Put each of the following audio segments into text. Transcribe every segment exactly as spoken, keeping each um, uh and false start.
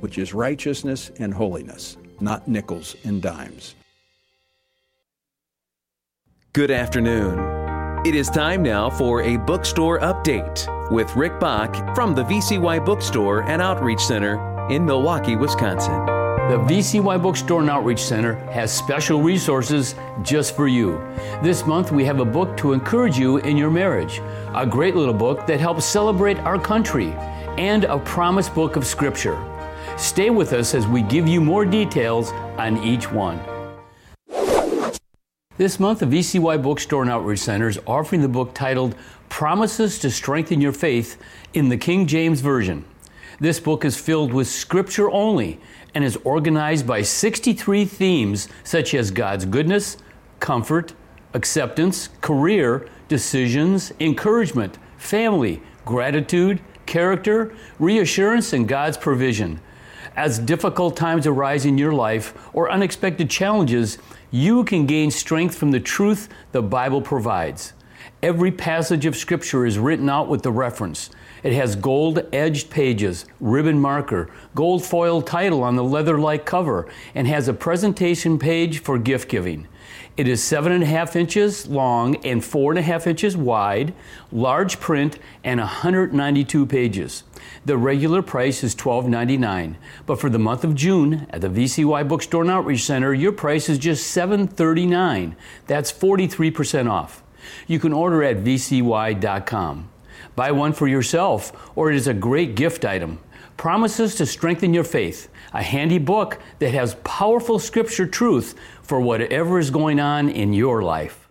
which is righteousness and holiness, not nickels and dimes. Good afternoon. It is time now for a bookstore update with Rick Bach from the V C Y Bookstore and Outreach Center in Milwaukee, Wisconsin. The V C Y Bookstore and Outreach Center has special resources just for you. This month we have a book to encourage you in your marriage, a great little book that helps celebrate our country, and a promise book of Scripture. Stay with us as we give you more details on each one. This month, the V C Y Bookstore and Outreach Center is offering the book titled Promises to Strengthen Your Faith in the King James Version. This book is filled with Scripture only and is organized by sixty-three themes such as God's goodness, comfort, acceptance, career, decisions, encouragement, family, gratitude, character, reassurance, and God's provision. As difficult times arise in your life or unexpected challenges, you can gain strength from the truth the Bible provides. Every passage of Scripture is written out with the reference. It has gold-edged pages, ribbon marker, gold foil title on the leather-like cover, and has a presentation page for gift giving. It is seven and a half inches long and four and a half inches wide, large print, and one hundred ninety-two pages. The regular price is twelve ninety-nine, but for the month of June at the V C Y Bookstore and Outreach Center, your price is just seven thirty-nine. That's forty-three percent off. You can order at v c y dot com. Buy one for yourself, or it is a great gift item. Promises to Strengthen Your Faith, a handy book that has powerful Scripture truth for whatever is going on in your life.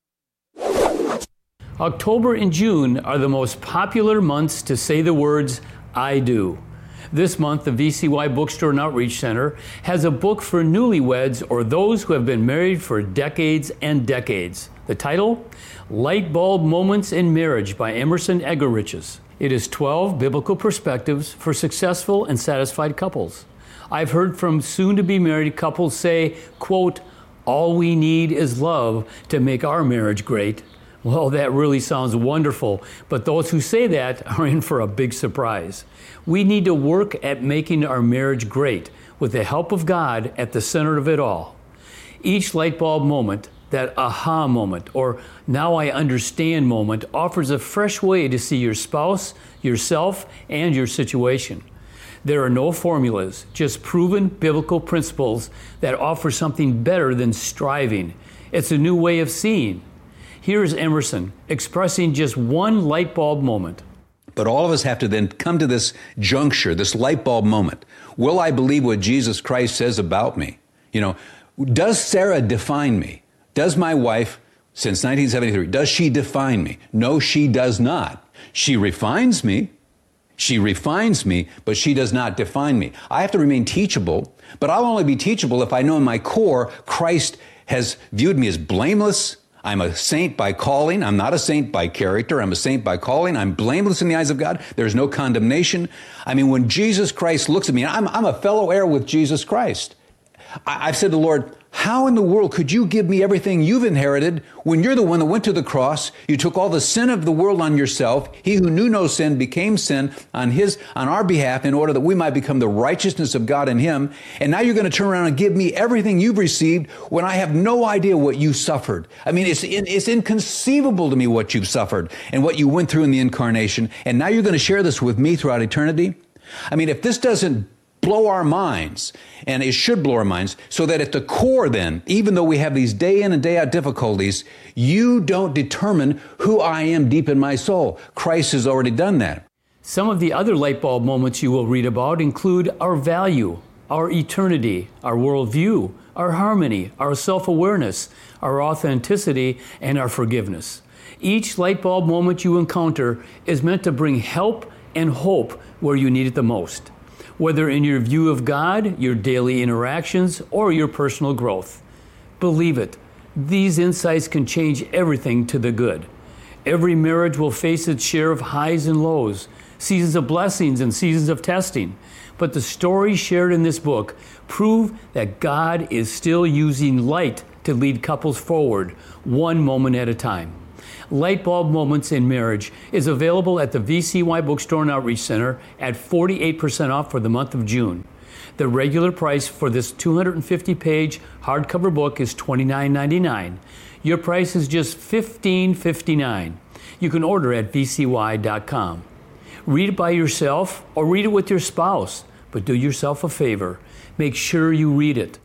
October and June are the most popular months to say the words, I do. This month, the V C Y Bookstore and Outreach Center has a book for newlyweds or those who have been married for decades and decades. The title, Light Bulb Moments in Marriage by Emerson Eggerichs. It is twelve biblical perspectives for successful and satisfied couples. I've heard from soon-to-be married couples say, quote, all we need is love to make our marriage great. Well, that really sounds wonderful, but those who say that are in for a big surprise. We need to work at making our marriage great with the help of God at the center of it all. Each light bulb moment, that aha moment, or now I understand moment, offers a fresh way to see your spouse, yourself, and your situation. There are no formulas, just proven biblical principles that offer something better than striving. It's a new way of seeing. Here's Emerson expressing just one light bulb moment. But all of us have to then come to this juncture, this light bulb moment. Will I believe what Jesus Christ says about me? You know, does Sarah define me? Does my wife, since nineteen seventy-three, does she define me? No, she does not. She refines me. She refines me, but she does not define me. I have to remain teachable, but I'll only be teachable if I know in my core Christ has viewed me as blameless. I'm a saint by calling. I'm not a saint by character. I'm a saint by calling. I'm blameless in the eyes of God. There's no condemnation. I mean, when Jesus Christ looks at me, I'm, I'm a fellow heir with Jesus Christ. I, I've said to the Lord, how in the world could you give me everything you've inherited when you're the one that went to the cross? You took all the sin of the world on yourself. He who knew no sin became sin on his, on our behalf in order that we might become the righteousness of God in him. And now you're going to turn around and give me everything you've received when I have no idea what you suffered. I mean, it's, it's inconceivable to me what you've suffered and what you went through in the incarnation. And now you're going to share this with me throughout eternity. I mean, if this doesn't blow our minds, and it should blow our minds, so that at the core then, even though we have these day in and day out difficulties, you don't determine who I am deep in my soul. Christ has already done that. Some of the other light bulb moments you will read about include our value, our eternity, our worldview, our harmony, our self-awareness, our authenticity, and our forgiveness. Each light bulb moment you encounter is meant to bring help and hope where you need it the most, whether in your view of God, your daily interactions, or your personal growth. Believe it, these insights can change everything to the good. Every marriage will face its share of highs and lows, seasons of blessings and seasons of testing. But the stories shared in this book prove that God is still using light to lead couples forward, one moment at a time. Light Bulb Moments in Marriage is available at the V C Y Bookstore and Outreach Center at forty-eight percent off for the month of June. The regular price for this two hundred fifty page hardcover book is twenty-nine ninety-nine. Your price is just fifteen fifty-nine. You can order at v c y dot com. Read it by yourself or read it with your spouse, but do yourself a favor. Make sure you read it.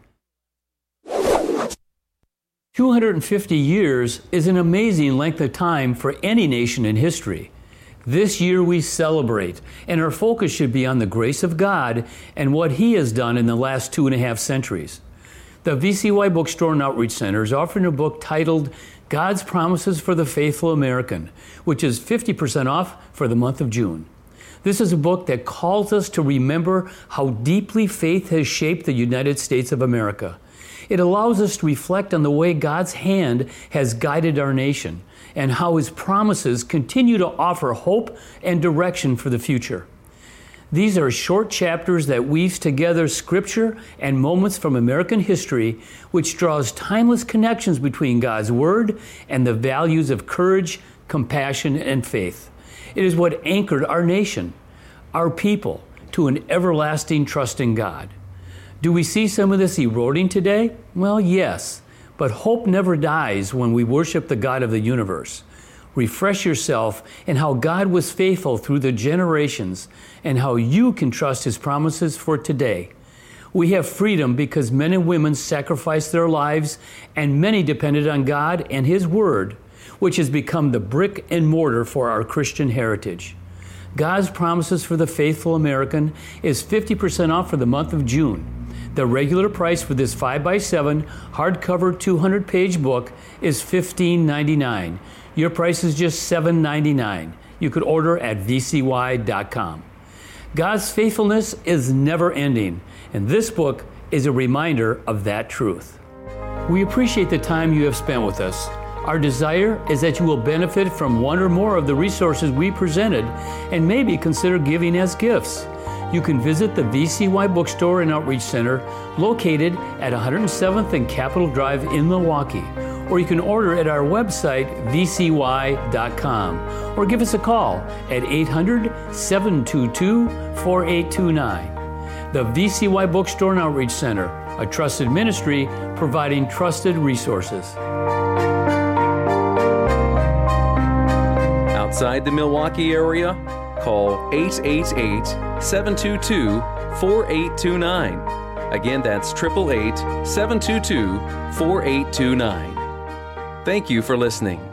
two hundred fifty years is an amazing length of time for any nation in history. This year we celebrate, and our focus should be on the grace of God and what He has done in the last two and a half centuries. The V C Y Bookstore and Outreach Center is offering a book titled God's Promises for the Faithful American, which is fifty percent off for the month of June. This is a book that calls us to remember how deeply faith has shaped the United States of America. It allows us to reflect on the way God's hand has guided our nation and how His promises continue to offer hope and direction for the future. These are short chapters that weaves together scripture and moments from American history, which draws timeless connections between God's Word and the values of courage, compassion, and faith. It is what anchored our nation, our people, to an everlasting trust in God. Do we see some of this eroding today? Well, yes, but hope never dies when we worship the God of the universe. Refresh yourself in how God was faithful through the generations and how you can trust His promises for today. We have freedom because men and women sacrificed their lives and many depended on God and His Word, which has become the brick and mortar for our Christian heritage. God's Promises for the Faithful American is fifty percent off for the month of June. The regular price for this five by seven hardcover two hundred page book is fifteen ninety-nine. Your price is just seven ninety-nine. You could order at v c y dot com. God's faithfulness is never ending, and this book is a reminder of that truth. We appreciate the time you have spent with us. Our desire is that you will benefit from one or more of the resources we presented and maybe consider giving as gifts. You can visit the V C Y Bookstore and Outreach Center located at one hundred seventh and Capitol Drive in Milwaukee, or you can order at our website v c y dot com, or give us a call at eight hundred, seven two two, four eight two nine. The V C Y Bookstore and Outreach Center, a trusted ministry providing trusted resources. Outside the Milwaukee area, call eight eight eight, seven two two, four eight two nine. Again, that's eight eight eight, seven two two, four eight two nine. Thank you for listening.